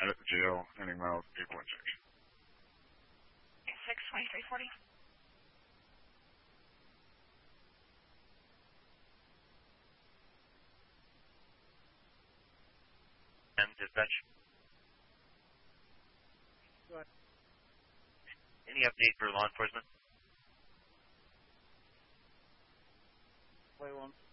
at the jail, ending miles 8.6. 62340. And dispatch. Go ahead. Any update for law enforcement? Play one.